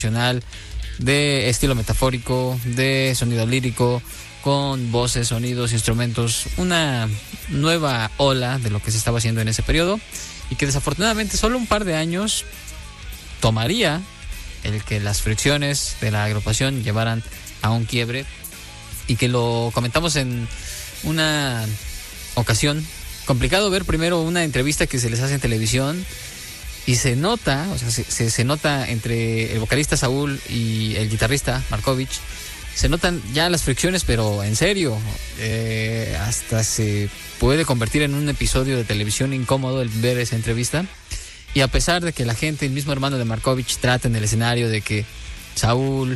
de estilo metafórico, de sonido lírico, con voces, sonidos, instrumentos, una nueva ola de lo que se estaba haciendo en ese periodo y que desafortunadamente solo un par de años tomaría el que las fricciones de la agrupación llevaran a un quiebre, y que lo comentamos en una ocasión. Complicado ver primero una entrevista que se les hace en televisión y se nota, o sea, se nota entre el vocalista Saúl y el guitarrista Markovich, se notan ya las fricciones, pero en serio, hasta se puede convertir en un episodio de televisión incómodo el ver esa entrevista. Y a pesar de que la gente, el mismo hermano de Markovich, trata en el escenario de que Saúl,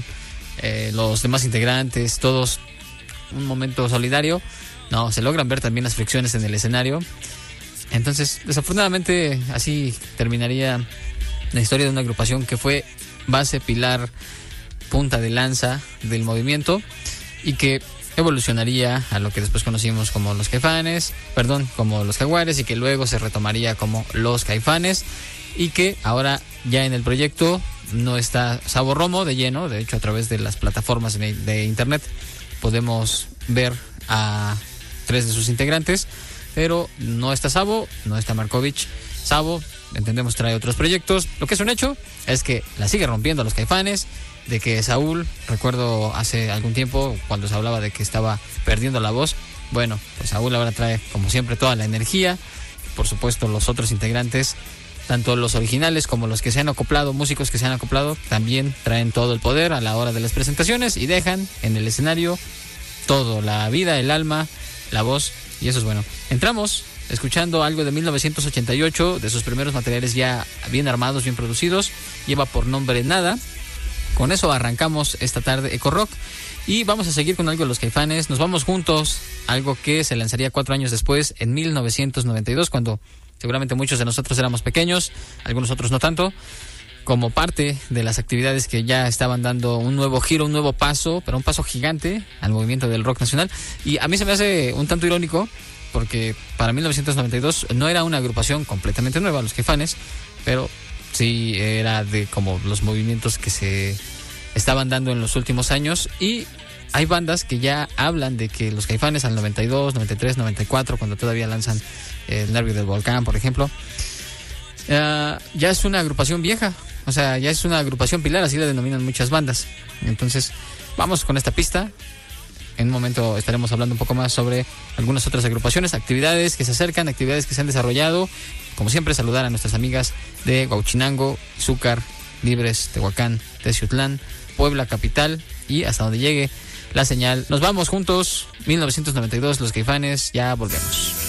los demás integrantes, todos un momento solidario, no, se logran ver también las fricciones en el escenario. Entonces, desafortunadamente, así terminaría la historia de una agrupación que fue base, pilar, punta de lanza del movimiento, y que evolucionaría a lo que después conocimos como los Caifanes, como los Jaguares, y que luego se retomaría como los Caifanes, y que ahora ya en el proyecto no está Sabo Romo de lleno. De hecho, a través de las plataformas de internet podemos ver a 3 de sus integrantes, pero no está Sabo, no está Markovich. Sabo, entendemos, trae otros proyectos. Lo que es un hecho es que la sigue rompiendo a los Caifanes, de que Saúl, recuerdo hace algún tiempo cuando se hablaba de que estaba perdiendo la voz, bueno, pues Saúl ahora trae como siempre toda la energía. Por supuesto, los otros integrantes, tanto los originales como los que se han acoplado, músicos que se han acoplado, también traen todo el poder a la hora de las presentaciones y dejan en el escenario todo, la vida, el alma, la voz, y eso es bueno. Entramos escuchando algo de 1988, de sus primeros materiales ya bien armados, bien producidos. Lleva por nombre Nada. Con eso arrancamos esta tarde Eco Rock, y vamos a seguir con algo de los Caifanes. Nos vamos juntos, algo que se lanzaría 4 años después, en 1992, cuando seguramente muchos de nosotros éramos pequeños, algunos otros no tanto, como parte de las actividades que ya estaban dando un nuevo giro, un nuevo paso, pero un paso gigante al movimiento del rock nacional. Y a mí se me hace un tanto irónico, porque para 1992 no era una agrupación completamente nueva, los Caifanes, pero sí era de como los movimientos que se estaban dando en los últimos años. Y hay bandas que ya hablan de que los Caifanes al 92, 93, 94, cuando todavía lanzan El Nervio del Volcán, por ejemplo, ya es una agrupación vieja, o sea, ya es una agrupación pilar, así la denominan muchas bandas. Entonces, vamos con esta pista. En un momento estaremos hablando un poco más sobre algunas otras agrupaciones, actividades que se acercan, actividades que se han desarrollado. Como siempre, saludar a nuestras amigas de Huauchinango, Izúcar, Libres, Tehuacán, Teciutlán, Puebla capital y hasta donde llegue la señal. Nos vamos juntos, 1992, los Caifanes, ya volvemos.